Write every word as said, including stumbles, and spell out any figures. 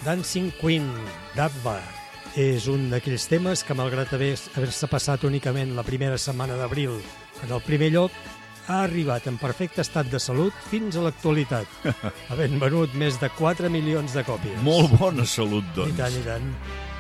Dancing Queen, d'Abba. És un d'aquells temes que, malgrat haver-se passat únicament la primera setmana d'abril en el primer lloc, ha arribat en perfecte estat de salut fins a l'actualitat, havent venut més de quatre milions de còpies. Molt bona salut, doncs. I tant, i tant.